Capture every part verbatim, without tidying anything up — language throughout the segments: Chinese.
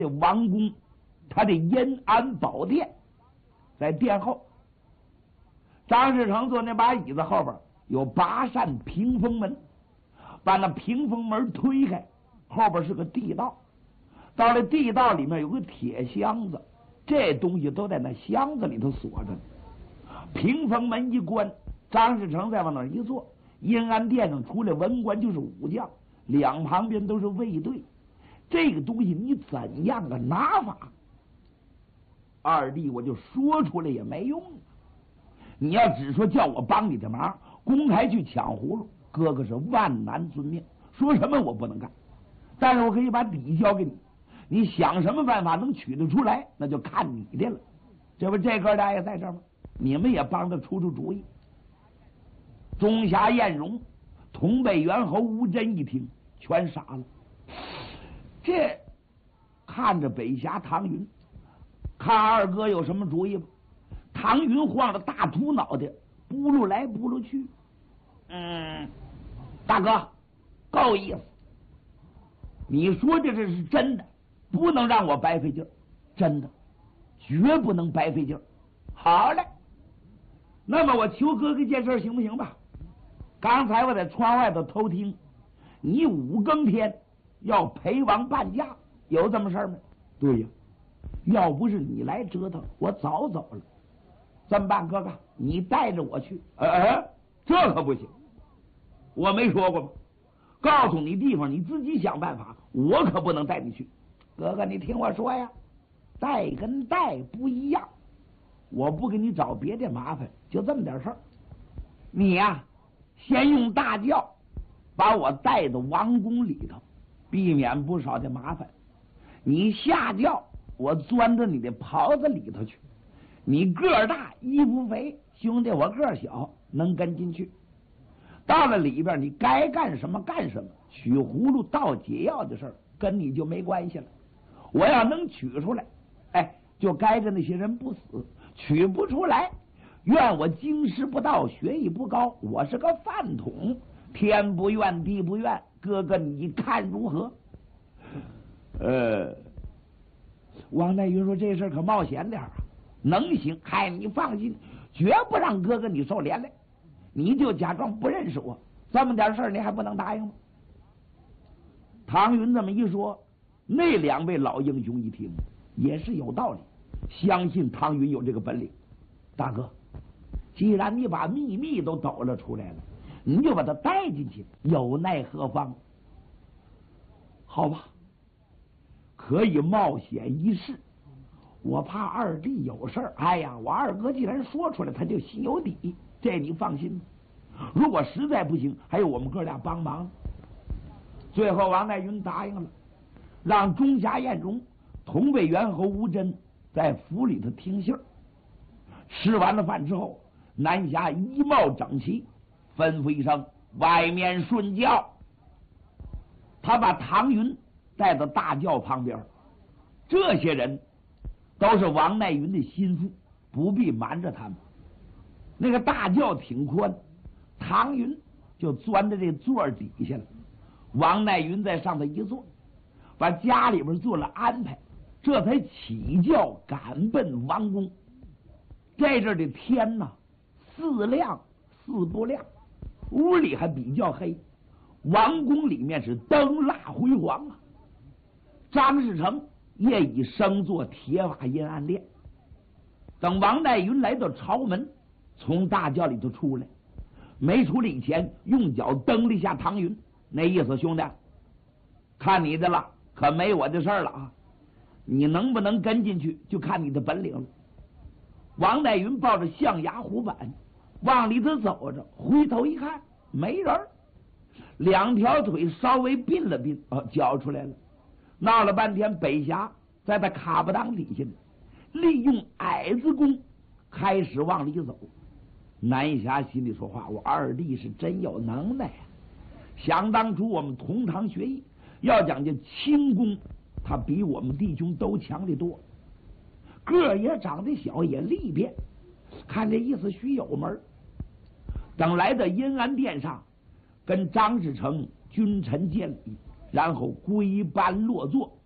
这王宫，他的延安宝殿在殿后。张士诚坐那把椅子后边有八扇屏风门，把那屏风门推开，后边是个地道。到了地道里面有个铁箱子，这东西都在那箱子里头锁着呢。屏风门一关，张士诚再往那儿一坐，延安殿上除了文官就是武将，两旁边都是卫队。这个东西你怎样个拿法？二弟我就说出来也没用。你要只说叫我帮你的忙，公开去抢葫芦，哥哥是万难遵命，说什么我不能干，但是我可以把底交给你，你想什么办法能取得出来，那就看你的了。这不这哥俩也在这儿吗？你们也帮他出出主意。中侠晏荣、同北元侯吴真一听，全傻了。这看着北峡唐云，看二哥有什么主意吗？唐云晃着大秃脑袋，不噜来不噜去。嗯，大哥，够意思。你说的这是真的，不能让我白费劲儿，真的，绝不能白费劲儿。好嘞，那么我求哥哥一件事行不行吧？刚才我在窗外头偷听，你五更天要陪王伴驾，有这么事儿吗？对呀，要不是你来折腾，我早走了。这么办，哥哥，你带着我去。哎哎，这可不行，我没说过吗？告诉你地方，你自己想办法，我可不能带你去。哥哥，你听我说呀，带跟带不一样，我不给你找别的麻烦，就这么点事儿。你呀、啊，先用大轿把我带到王宫里头，避免不少的麻烦。你下轿，我钻到你的袍子里头去。你个儿大，衣服肥，兄弟我个儿小，能跟进去。到了里边，你该干什么干什么，取葫芦倒解药的事儿跟你就没关系了。我要能取出来，哎，就该着那些人不死；取不出来，怨我经师不到，学艺不高，我是个饭桶，天不怨地不怨。哥哥，你看如何？呃，王代云说这事儿可冒险点啊。能行，嗨，你放心，绝不让哥哥你受连累。你就假装不认识我，这么点事儿你还不能答应吗？唐云这么一说，那两位老英雄一听也是有道理，相信唐云有这个本领。大哥，既然你把秘密都抖了出来了，你就把他带进去，有奈何方？好吧，可以冒险一试。我怕二弟有事儿，哎呀，我二哥既然说出来，他就心有底，这你放心。如果实在不行，还有我们哥俩帮忙。最后王代云答应了，让中侠晏荣、同北元侯吴真在府里头听信儿。吃完了饭之后，南侠衣帽整齐，吩咐一声外面顺轿。他把唐云带到大轿旁边，这些人都是王乃云的心腹，不必瞒着他们。那个大轿挺宽，唐云就钻在这座底下了。王乃云在上头一坐，把家里边做了安排，这才起轿赶奔王宫。在这儿的天呐，似亮似不亮，屋里还比较黑，王宫里面是灯蜡辉煌啊。张士诚也已升坐铁瓦阴暗殿。等王乃云来到朝门，从大轿里头出来，没出来以前，用脚蹬了一下唐云，那意思，兄弟，看你的了，可没我的事儿了啊！你能不能跟进去，就看你的本领了。王乃云抱着象牙虎板往里头走着，回头一看，没人，两条腿稍微并了并，哦，交出来了。闹了半天，北峡在他卡不当底下呢，利用矮子功开始往里走。南侠心里说话：我二弟是真有能耐呀！想当初我们同堂学艺，要讲究轻功，他比我们弟兄都强得多。个儿也长得小，也利便，看这意思须有门。等来到阴安殿上，跟张士诚君臣见礼，然后归班落座。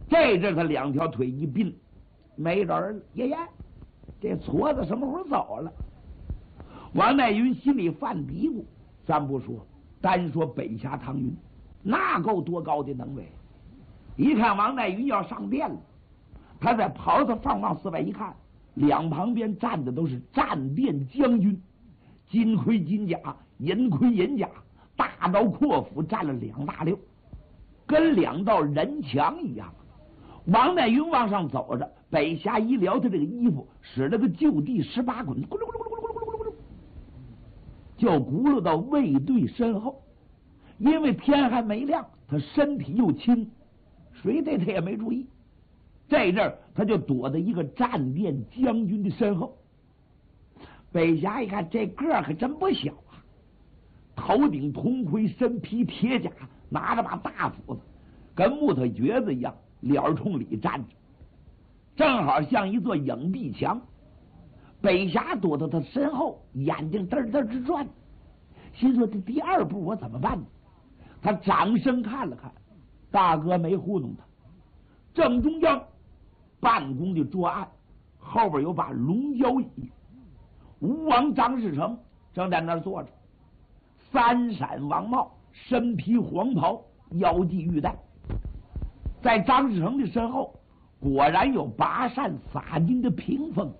这阵他两条腿一并，没人了。爷爷，这矬子什么时候走了？王乃云心里犯嘀咕，咱不说，单说北峡唐云，那够多高的能为！一看王乃云要上殿了，他在袍子缝往四外一看，两旁边站的都是战殿将军，金盔金甲，银盔银甲，大刀阔斧站了两大溜，跟两道人墙一样。王乃云往上走着，北峡一撩他这个衣服，使了个就地十八滚，咕噜咕噜咕噜咕噜咕噜咕噜，就轱辘到卫队身后。因为天还没亮，他身体又轻，谁对他也没注意。这阵儿他就躲在一个战殿将军的身后。北峡一看，这个儿可真不小啊，头顶铜盔，身披铁甲，拿着把大斧子，跟木头橛子一样，脸冲里站着，正好像一座影壁墙。北峡躲到他身后，眼睛嘚嘚直转，心说这第二步我怎么办呢？他掌声看了看，大哥没糊弄他。正中央办公的桌案后边有把龙角椅，吴王张士诚正在那儿坐着，三闪王帽，身披黄袍，腰系玉带。在张士诚的身后，果然有拔扇洒金的屏风。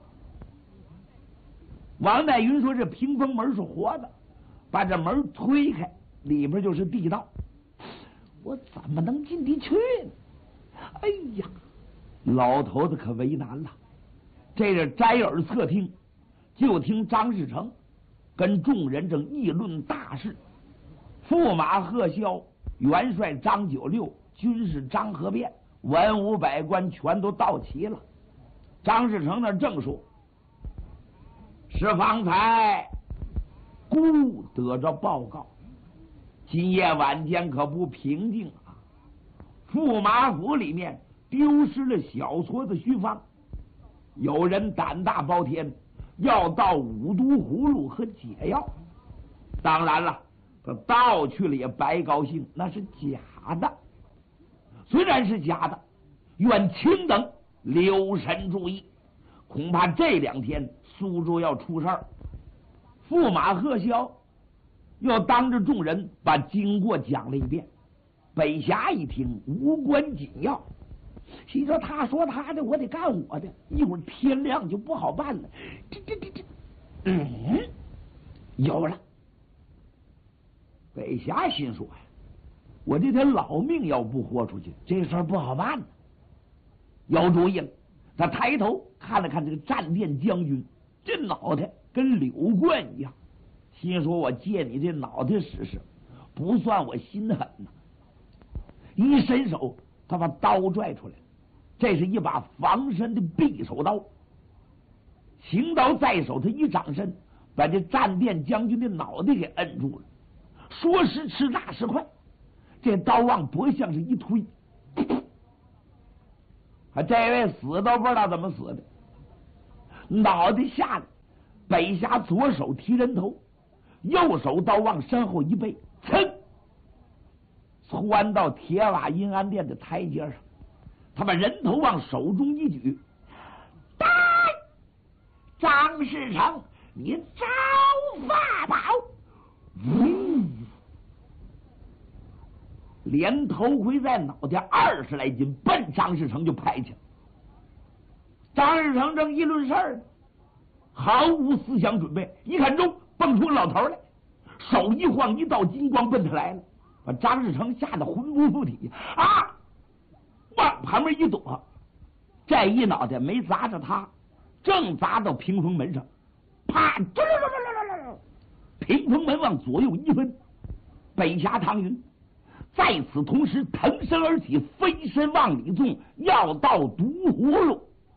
王乃云说：“这屏风门是活的，把这门推开，里边就是地道，我怎么能进得去呢？”哎呀，老头子可为难了。这是摘耳侧听，就听张士诚跟众人正议论大事。驸马贺萧、元帅张九六、军士张和变、文武百官全都到齐了。张士诚那正说：“是方才孤得着报告，今夜晚间可不平静啊！驸马府里面丢失了小矬子徐芳，有人胆大包天，要盗五毒葫芦和解药。当然了，他盗去了也白高兴，那是假的。虽然是假的，愿卿等留神注意，恐怕这两天苏州要出事儿。”驸马贺萧又当着众人把经过讲了一遍。北峡一听无关紧要，心说他说他的，我得干我的，一会儿天亮就不好办了。这这这这，嗯，有了。北峡心说呀，我这条老命要不豁出去，这事儿不好办呢。有主意了，他抬头看了看这个战殿将军，这脑袋跟柳冠一样，心说我借你这脑袋使使，不算我心狠呐。一伸手，他把刀拽出来，这是一把防身的匕首刀。行刀在手，他一掌身，把这战殿将军的脑袋给摁住了。说时迟，那时快，这刀往脖项是一推，啊，这位死都不知道怎么死的，脑袋下来，北峡左手提人头，右手刀往身后一背，噌，窜到铁瓦阴安殿的台阶上。他把人头往手中一举，呆，张士诚，你招法宝！呜，连头盔在脑袋，二十来斤，奔张士诚就拍去了。张士诚正议论事儿呢，毫无思想准备，一看中，蹦出个老头来，手一晃，一道金光奔他来了，把张士诚吓得魂不附体啊！往旁边一躲，这一脑袋没砸着他，正砸到屏风门上，啪！屏风门往左右一分，北峡唐云在此同时腾身而起，飞身往里纵，要到毒葫芦。